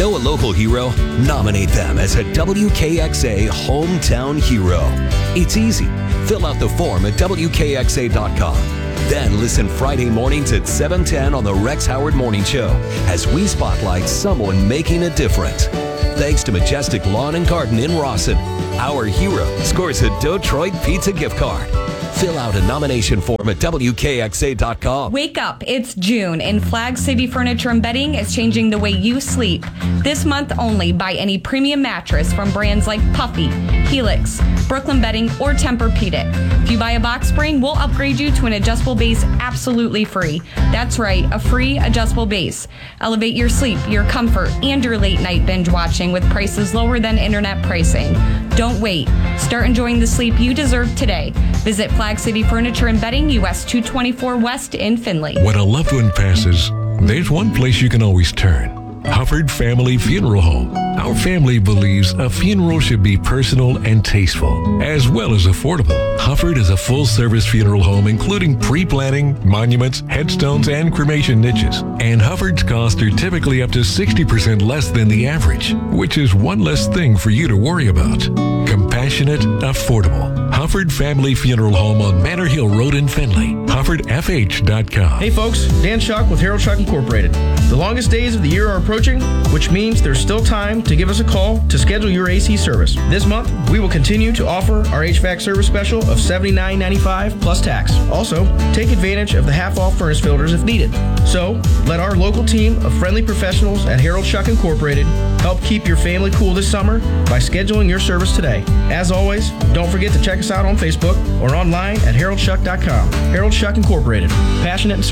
Know a local hero? Nominate them as a WKXA Hometown Hero. It's easy. Fill out the form at WKXA.com. Then listen Friday mornings at 7:10 on the Rex Howard Morning Show as we spotlight someone making a difference. Thanks to Majestic Lawn and Garden in Rawson, our hero scores a Detroit Pizza gift card. Fill out a nomination form at WKXA.com. Wake up, it's June, and Flag City Furniture and Bedding is changing the way you sleep. This month only, buy any premium mattress from brands like Puffy, Helix, Brooklyn Bedding, or Tempur-Pedic. If you buy a box spring, we'll upgrade you to an adjustable base absolutely free. That's right, a free adjustable base. Elevate your sleep, your comfort, and your late night binge watching with prices lower than internet pricing. Don't wait. Start enjoying the sleep you deserve today. Visit Flag City Furniture and Bedding, US 224 West in Findlay. When a loved one passes, there's one place you can always turn. Hufford Family Funeral Home. Our family believes a funeral should be personal and tasteful, as well as affordable. Hufford is a full-service funeral home including pre-planning, monuments, headstones, and cremation niches. And Hufford's costs are typically up to 60% less than the average, which is one less thing for you to worry about. Compassionate, affordable. Hufford Family Funeral Home on Manor Hill Road in Findlay. HuffordFH.com. Hey folks, Dan Shuck with Harold Shuck Incorporated. The longest days of the year are approaching, which means there's still time to give us a call to schedule your AC service. This month, we will continue to offer our HVAC service special of $79.95 plus tax. Also, take advantage of the half-off furnace filters if needed. So, let our local team of friendly professionals at Harold Shuck Incorporated help keep your family cool this summer by scheduling your service today. As always, don't forget to check us out on Facebook or online at HaroldShuck.com. Harold Shuck Incorporated. Passionate and